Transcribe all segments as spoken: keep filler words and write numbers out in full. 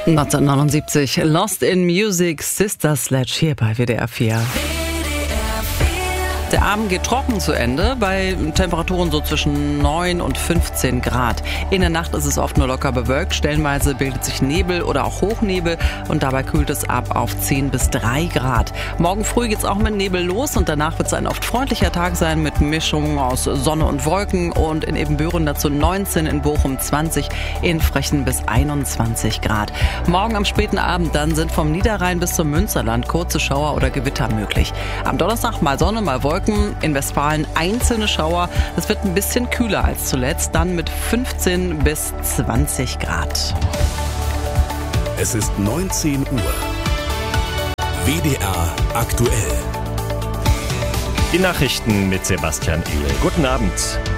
neunzehnhundertneunundsiebzig, Lost in Music, Sister Sledge hier bei W D R vier. Der Abend geht trocken zu Ende, bei Temperaturen so zwischen neun und fünfzehn Grad. In der Nacht ist es oft nur locker bewölkt, stellenweise bildet sich Nebel oder auch Hochnebel und dabei kühlt es ab auf zehn bis drei Grad. Morgen früh geht es auch mit Nebel los und danach wird es ein oft freundlicher Tag sein mit Mischungen aus Sonne und Wolken und in Ebenbüren dazu neunzehn, in Bochum zwanzig, in Frechen bis einundzwanzig Grad. Morgen am späten Abend dann sind vom Niederrhein bis zum Münsterland kurze Schauer oder Gewitter möglich. Am Donnerstag mal Sonne, mal Wolken. In Westfalen einzelne Schauer. Es wird ein bisschen kühler als zuletzt, dann mit fünfzehn bis zwanzig Grad. Es ist neunzehn Uhr. W D R aktuell. Die Nachrichten mit Sebastian Ehl. Guten Abend.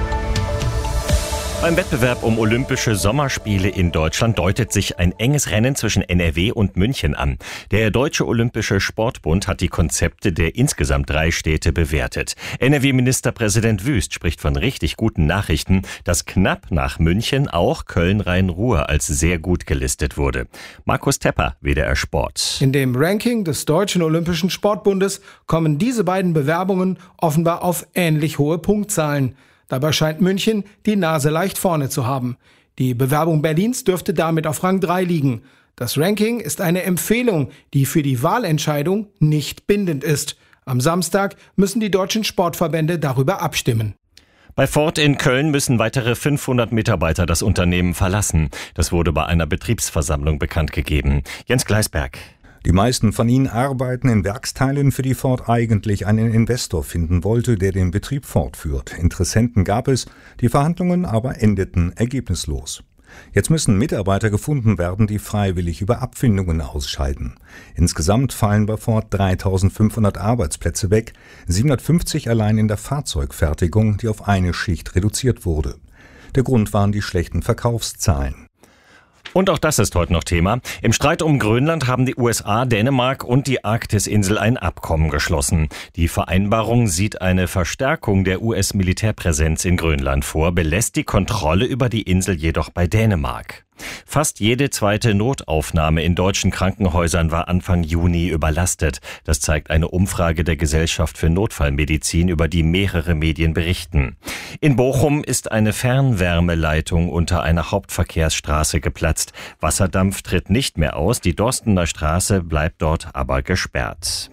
Beim Wettbewerb um Olympische Sommerspiele in Deutschland deutet sich ein enges Rennen zwischen N R W und München an. Der Deutsche Olympische Sportbund hat die Konzepte der insgesamt drei Städte bewertet. N R W-Ministerpräsident Wüst spricht von richtig guten Nachrichten, dass knapp nach München auch Köln-Rhein-Ruhr als sehr gut gelistet wurde. Markus Tepper, W D R Sport. In dem Ranking des Deutschen Olympischen Sportbundes kommen diese beiden Bewerbungen offenbar auf ähnlich hohe Punktzahlen. Dabei scheint München die Nase leicht vorne zu haben. Die Bewerbung Berlins dürfte damit auf Rang drei liegen. Das Ranking ist eine Empfehlung, die für die Wahlentscheidung nicht bindend ist. Am Samstag müssen die deutschen Sportverbände darüber abstimmen. Bei Ford in Köln müssen weitere fünfhundert Mitarbeiter das Unternehmen verlassen. Das wurde bei einer Betriebsversammlung bekannt gegeben. Jens Gleisberg. Die meisten von ihnen arbeiten in Werksteilen, für die Ford eigentlich einen Investor finden wollte, der den Betrieb fortführt. Interessenten gab es, die Verhandlungen aber endeten ergebnislos. Jetzt müssen Mitarbeiter gefunden werden, die freiwillig über Abfindungen ausscheiden. Insgesamt fallen bei Ford dreitausendfünfhundert Arbeitsplätze weg, siebenhundertfünfzig allein in der Fahrzeugfertigung, die auf eine Schicht reduziert wurde. Der Grund waren die schlechten Verkaufszahlen. Und auch das ist heute noch Thema. Im Streit um Grönland haben die U S A, Dänemark und die Arktisinsel ein Abkommen geschlossen. Die Vereinbarung sieht eine Verstärkung der U S-Militärpräsenz in Grönland vor, belässt die Kontrolle über die Insel jedoch bei Dänemark. Fast jede zweite Notaufnahme in deutschen Krankenhäusern war Anfang Juni überlastet. Das zeigt eine Umfrage der Gesellschaft für Notfallmedizin, über die mehrere Medien berichten. In Bochum ist eine Fernwärmeleitung unter einer Hauptverkehrsstraße geplatzt. Wasserdampf tritt nicht mehr aus, die Dorstener Straße bleibt dort aber gesperrt.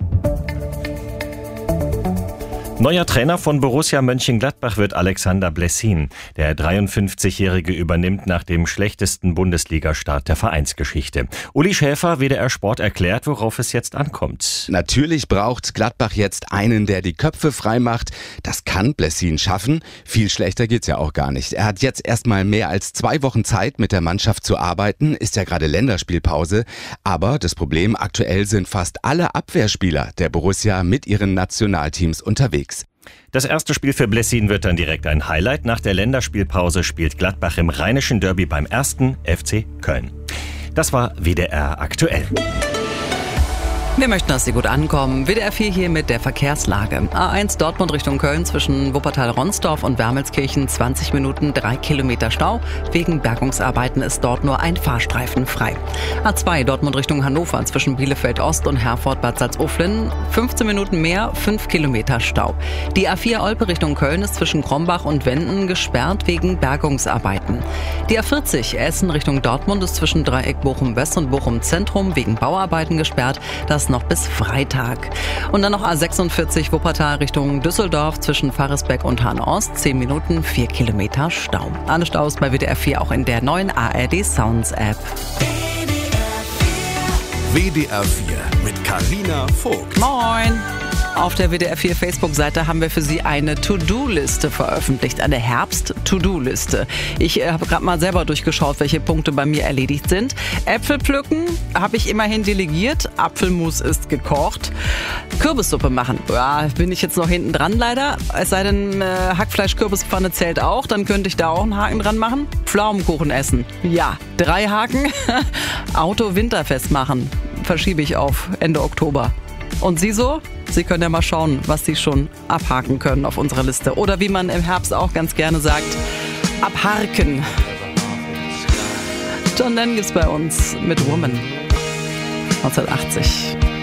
Neuer Trainer von Borussia Mönchengladbach wird Alexander Blessin. Der dreiundfünfzigjährige übernimmt nach dem schlechtesten Bundesliga-Start der Vereinsgeschichte. Uli Schäfer, W D R Sport, erklärt, worauf es jetzt ankommt. Natürlich braucht Gladbach jetzt einen, der die Köpfe frei macht. Das kann Blessin schaffen. Viel schlechter geht's ja auch gar nicht. Er hat jetzt erstmal mehr als zwei Wochen Zeit, mit der Mannschaft zu arbeiten. Ist ja gerade Länderspielpause. Aber das Problem, aktuell sind fast alle Abwehrspieler der Borussia mit ihren Nationalteams unterwegs. Das erste Spiel für Blessin wird dann direkt ein Highlight. Nach der Länderspielpause spielt Gladbach im Rheinischen Derby beim ersten F C Köln. Das war W D R aktuell. Wir möchten, dass Sie gut ankommen. W D R vier hier mit der Verkehrslage. A eins Dortmund Richtung Köln zwischen Wuppertal-Ronsdorf und Wermelskirchen zwanzig Minuten, drei Kilometer Stau. Wegen Bergungsarbeiten ist dort nur ein Fahrstreifen frei. A zwei Dortmund Richtung Hannover zwischen Bielefeld-Ost und Herford-Bad Salzuflen fünfzehn Minuten mehr, fünf Kilometer Stau. Die A vier Olpe Richtung Köln ist zwischen Krombach und Wenden gesperrt wegen Bergungsarbeiten. Die A vierzig Essen Richtung Dortmund ist zwischen Dreieck Bochum-West und Bochum-Zentrum wegen Bauarbeiten gesperrt. Das noch bis Freitag. Und dann noch A sechsundvierzig Wuppertal Richtung Düsseldorf zwischen Faresbeck und Hahn-Ost. zehn Minuten, vier Kilometer Stau. Alle Staus bei W D R vier auch in der neuen A R D Sounds App. W D R vier mit Carina Vogt. Moin! Auf der W D R vier Facebook-Seite haben wir für Sie eine To-Do-Liste veröffentlicht, eine Herbst-To-Do-Liste. Ich äh, habe gerade mal selber durchgeschaut, welche Punkte bei mir erledigt sind. Äpfel pflücken habe ich immerhin delegiert, Apfelmus ist gekocht. Kürbissuppe machen, ja, bin ich jetzt noch hinten dran leider. Es sei denn, äh, Hackfleisch-Kürbispfanne zählt auch, dann könnte ich da auch einen Haken dran machen. Pflaumenkuchen essen, ja, drei Haken. Auto winterfest machen, verschiebe ich auf Ende Oktober. Und Sie so? Sie können ja mal schauen, was Sie schon abhaken können auf unserer Liste. Oder wie man im Herbst auch ganz gerne sagt, abharken. John Lennon gibt's bei uns mit Woman neunzehnhundertachtzig.